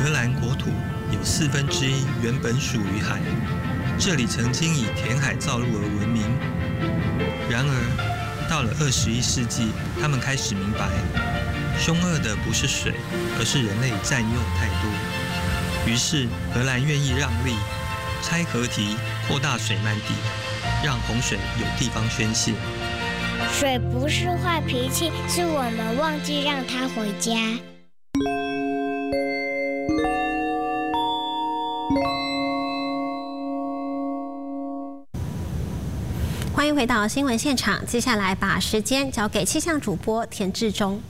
荷兰国土有1/4原本属于海，这里曾经以填海造陆而闻名。然而，到了21世纪，他们开始明白，凶恶的不是水，而是人类占用太多。于是，荷兰愿意让利，拆河堤，扩大水漫地，让洪水有地方宣泄。 水不是坏脾气，是我们忘记让它回家。 欢迎回到新闻现场，接下来把时间交给气象主播田志忠。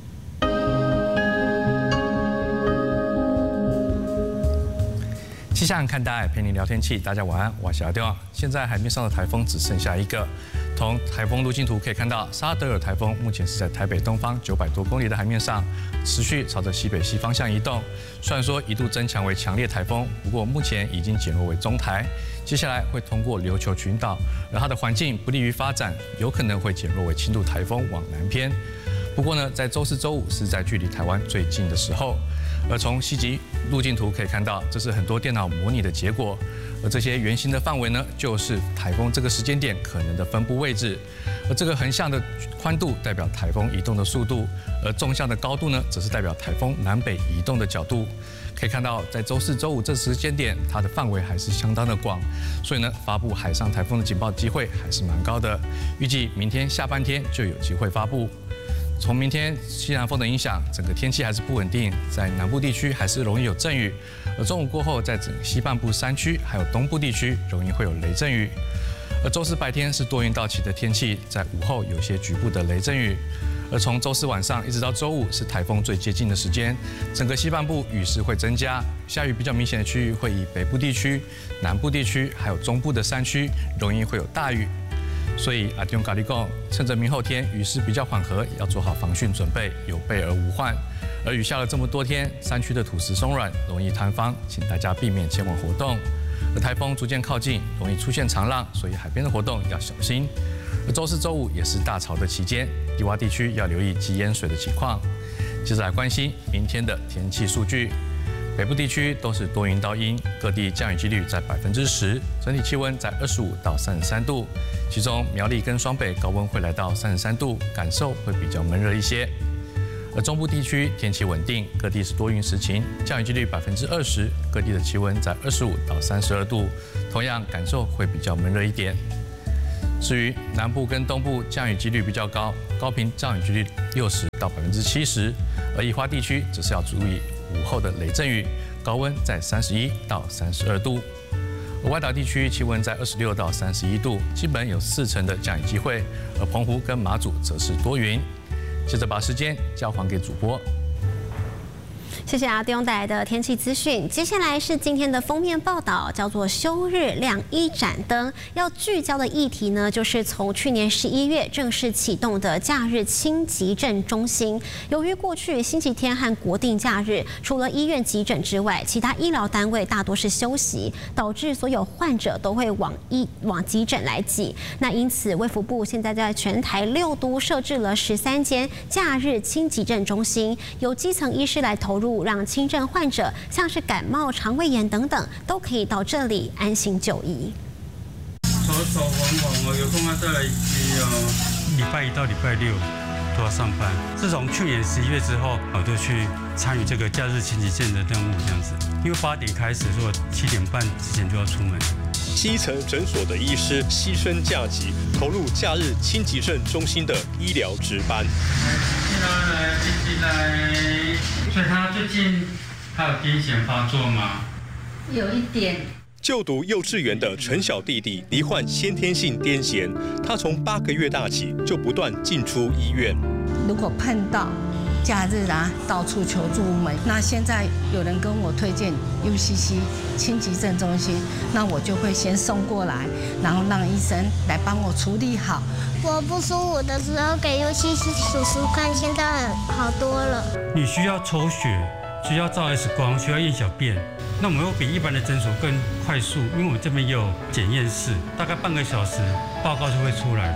气象看大爱，陪你聊天气。大家晚安，我是阿刁。现在海面上的台风只剩下一个。从台风路径图可以看到，沙德尔台风目前是在台北东方900多公里的海面上，持续朝着西北西方向移动。虽然说一度增强为强烈台风，不过目前已经减弱为中台。接下来会通过琉球群岛，而它的环境不利于发展，有可能会减弱为轻度台风往南偏。不过呢，在周4、周5是在距离台湾最近的时候。而从西极路径图可以看到，这是很多电脑模拟的结果。而这些圆形的范围呢，就是台风这个时间点可能的分布位置。而这个横向的宽度代表台风移动的速度，而纵向的高度呢，则是代表台风南北移动的角度。可以看到，在周4、周5这时间点，它的范围还是相当的广，所以呢，发布海上台风的警报机会还是蛮高的。预计明天下半天就有机会发布。从明天西南风的影响，整个天气还是不稳定，在南部地区还是容易有阵雨，而中午过后，在整个西半部山区还有东部地区容易会有雷阵雨。而周4白天是多云到晴的天气，在午后有些局部的雷阵雨。而从周4晚上一直到周5是台风最接近的时间，整个西半部雨势会增加，下雨比较明显的区域会以北部地区、南部地区还有中部的山区容易会有大雨。所以阿弟兄跟你讲，趁着明后天雨势比较缓和，要做好防汛准备，有备而无患。而雨下了这么多天，山区的土石松软，容易坍方，请大家避免前往活动。而台风逐渐靠近，容易出现长浪，所以海边的活动要小心。而周4、周5也是大潮的期间，低洼地区要留意积淹水的情况。接着来关心明天的天气数据。北部地区都是多云到阴，各地降雨几率在10%，整体气温在25到33度，其中苗栗跟双北高温会来到33度，感受会比较闷热一些。而中部地区天气稳定，各地是多云时晴，降雨几率20%，各地的气温在25到32度，同样感受会比较闷热一点。至于南部跟东部降雨几率比较高，高屏降雨几率60到70%，而宜花地区则是要注意午后的雷阵雨，高温在31到32度。而外岛地区气温在26到31度，基本有40%的降雨机会，而澎湖跟马祖则是多云。接着把时间交还给主播。 谢谢阿弟兄带来的天气资讯。接下来是今天的封面报道，叫做“休日亮一盏灯”。要聚焦的议题呢，就是从去年11月正式启动的假日轻急诊中心。由于过去星期天和国定假日，除了医院急诊之外，其他医疗单位大多是休息，导致所有患者都会往急诊来挤。那因此，卫福部现在在全台6都设置了13间假日轻急诊中心，由基层医师来投入。让轻症患者，像是感冒、肠胃炎等等，都可以到这里安心就医。 手手红红哦，有空再来医哦。礼拜1到礼拜6都要上班。自从去年11月之后，我就去参与这个假日轻急诊的任务，这样子。因为8点开始，所以7点半之前就要出门。 基层诊所的医师牺牲假期，投入假日轻急症中心的医疗值班。 进来。所以他最近还有癫痫发作吗？ 有一点。 就读幼稚园的陈小弟弟罹患先天性癫痫，他从8个月大起就不断进出医院。 如果碰到假日到处求助无门，那现在有人跟我推荐 UCC 轻急症中心，那我就会先送过来，然后让医生来帮我处理好。 我不舒服的时候给UCC叔叔看，现在好多了。 你需要抽血，需要照 X 光，需要验小便。那我们又比一般的诊所更快速，因为我们这边也有检验室，大概半个小时报告就会出来了。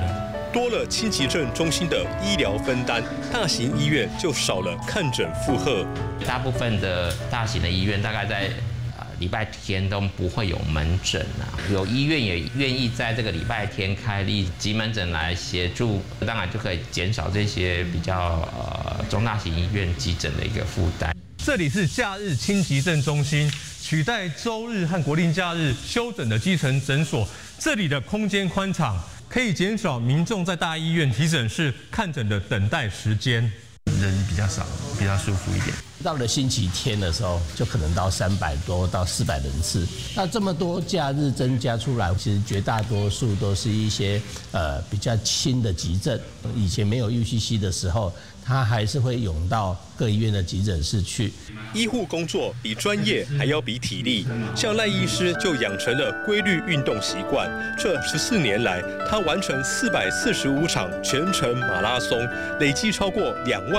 多了轻急症中心的医疗分担，大型医院就少了看诊负荷。 大部分的大型的医院大概在礼拜天都不会有门诊有医院也愿意在这个礼拜天开立急门诊来协助，当然就可以减少这些比较中大型医院急诊的一个负担。 这里是假日轻急症中心，取代周日和国定假日休诊的基层诊所。这里的空间宽敞，可以减少民众在大医院急诊室看诊的等待时间。 人比较少，比较舒服一点。到了星期天的时候，就可能到300多到400人次。那这么多假日增加出来，其实绝大多数都是一些比较轻的急症。以前没有 UCC 的时候，他还是会涌到各医院的急诊室去。 医护工作比专业还要比体力，像赖医师就养成了规律运动习惯。这14年来，他完成445场全程马拉松，累计超过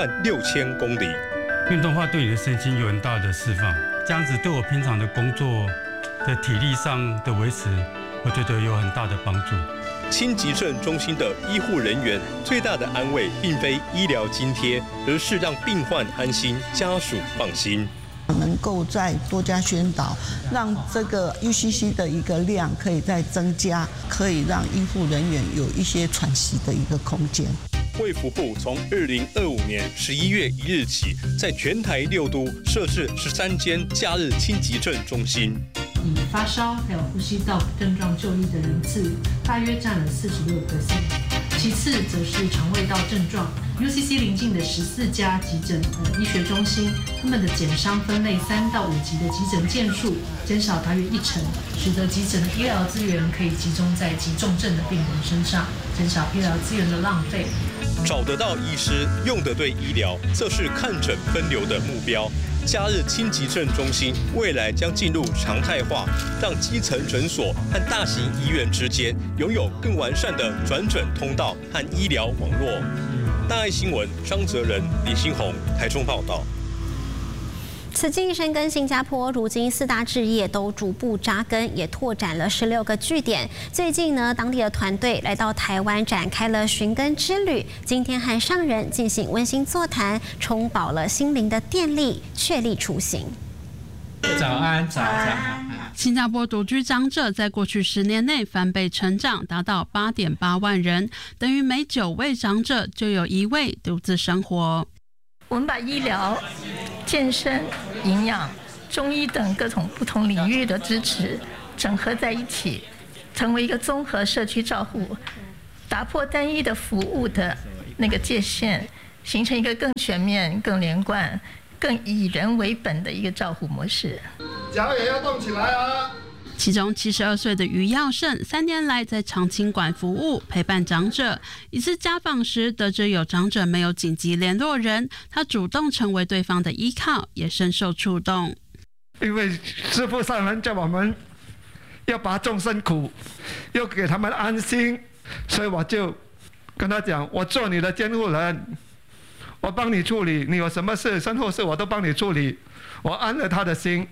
26000公里。 运动化对你的身心有很大的释放，这样子对我平常的工作的体力上的维持，我觉得有很大的帮助。 轻急症中心的医护人员最大的安慰，并非医疗津贴，而是让病患安心，家属放心。 能够再多加宣导，让这个 UCC 的一个量可以再增加，可以让医护人员有一些喘息的一个空间。 卫福部从2025年11月1日起，在全台6都设置13间假日轻急症中心。 以发烧还有呼吸道症状就医的人次，大约占了46%。其次则是肠胃道症状。UCC 邻近的14家急诊医学中心，他们的检伤分类3到5级的急诊件数减少大约1成，使得急诊的医疗资源可以集中在急重症的病人身上，减少医疗资源的浪费。 找得到医师，用得对医疗，这是看诊分流的目标。假日轻急症中心未来将进入常态化，让基层诊所和大型医院之间拥有更完善的转诊通道和医疗网络。大爱新闻张泽仁、李新宏台中报道。 慈济深耕新加坡，如今4大志业都逐步扎根，也拓展了16个据点。最近呢，当地的团队来到台湾展开了寻根之旅。今天和上人进行温馨座谈，充饱了心灵的电力，确立雏形。 早安，早安。新加坡独居长者在过去10年内翻倍成长，达到8.8万人，等于每9位长者就有1位独自生活。 我们把医疗、健身、营养、中医等各种不同领域的支持整合在一起，成为一个综合社区照护，打破单一的服务的那个界限，形成一个更全面、更连贯、更以人为本的一个照护模式。 脚也要动起来啊！ 其中72岁的于耀胜3年来在长青馆服务，陪伴长者。一次家访时，得知有长者没有紧急联络人，他主动成为对方的依靠，也深受触动。 因为师父上人叫我们要拔众生苦，要给他们安心，所以我就跟他讲，我做你的监护人，我帮你处理，你有什么事、身后事我都帮你处理，我安了他的心。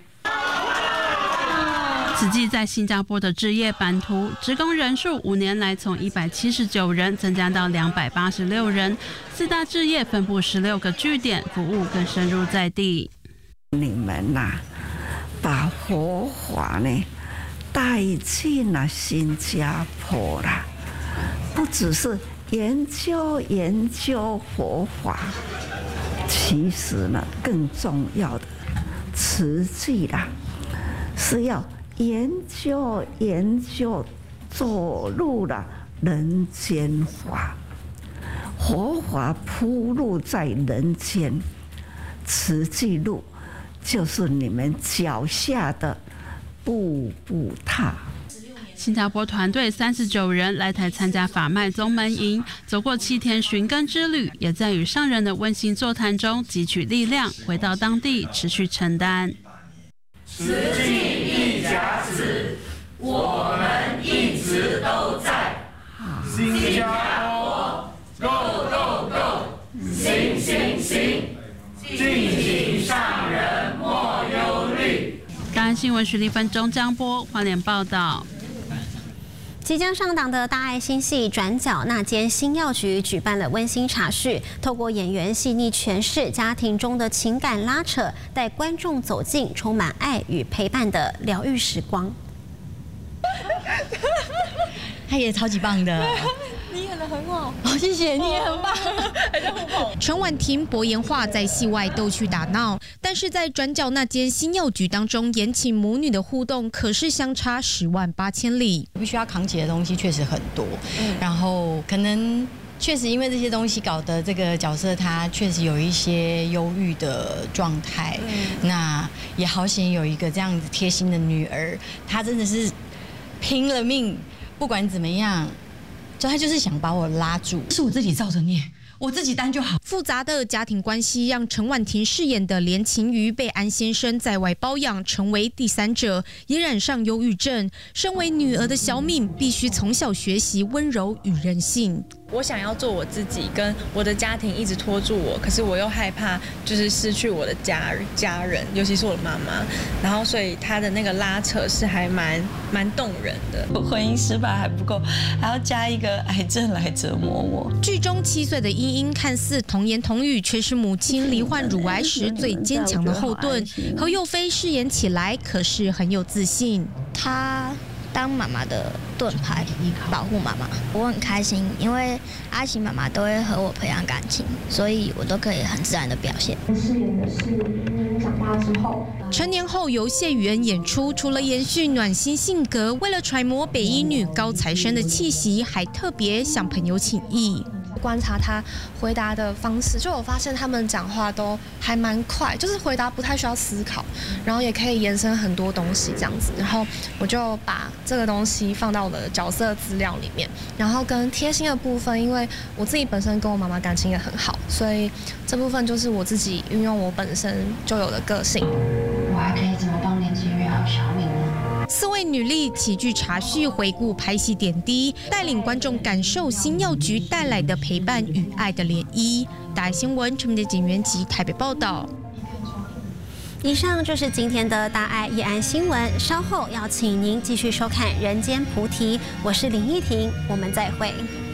慈济在新加坡的志业版图，职工人数5年来从179人增加到286人，4大志业分布16个据点，服务更深入在地。 你们把佛法带进了新加坡啦，不只是研究佛法，其实更重要的，慈济是要研究走入了人间法，佛法铺路在人间，慈济路就是你们脚下的步步踏。 新加坡团队39人来台参加法脉宗门营，走过7天寻根之旅，也在与上人的温馨座谈中汲取力量，回到当地持续承担。 慈济一甲子，我们一直都在。新加坡 ，Go Go Go， 行行行，敬请上人莫忧虑。 大安新闻徐立芬、钟江波花莲报道。 即将上档的大爱新戏《转角那间新药局》举办了温馨茶叙，透过演员细腻诠释家庭中的情感拉扯，带观众走进充满爱与陪伴的疗愈时光。 他也超级棒的。 你演得很好， 谢谢，你也很棒， 还在互捧。 陈婉婷、薄言化在戏外逗趣打闹，但是在转角那间新药局当中演起母女的互动，可是相差108000里。 必须要扛起的东西确实很多，然后可能确实因为这些东西搞得这个角色他确实有一些忧郁的状态。那也好险有一个这样子贴心的女儿，她真的是拼了命，不管怎么样。所以他就是想把我拉住，是我自己照着念，我自己担就好。 复杂的家庭关系让陈婉婷饰演的连晴瑜被安先生在外包养，成为第三者，也染上忧郁症。身为女儿的小敏，必须从小学习温柔与人性。 我想要做我自己，跟我的家庭一直拖住我，可是我又害怕就是失去我的家人，尤其是我的妈妈。然后所以他的那个拉扯是还蛮动人的。 婚姻失败还不够，还要加一个癌症来折磨我。 剧中7岁的茵茵看似童言童语，却是母亲罹患乳癌时最坚强的后盾。何佑菲饰演起来可是很有自信。 她当妈妈的盾牌，保护妈妈，我很开心，因为阿喜妈妈都会和我培养感情，所以我都可以很自然的表现。 饰演的是长大之后， 成年后由谢宇恩演出，除了延续暖心性格，为了揣摩北一女高材生的气息，还特别向朋友请益。 观察他回答的方式，就我发现他们讲话都还蛮快，就是回答不太需要思考，然后也可以延伸很多东西这样子。然后我就把这个东西放到我的角色资料里面，然后跟贴心的部分，因为我自己本身跟我妈妈感情也很好，所以这部分就是我自己运用我本身就有的个性。 我还可以怎么帮年纪越好小敏呢 ？4位女力齐聚茶叙，回顾拍戏点滴，带领观众感受新药局带来的陪伴与爱的涟漪。大爱新闻陈明杰、景元吉台北报道。 以上就是今天的大爱夜安新闻，稍后要请您继续收看《人间菩提》，我是林依婷，我们再会。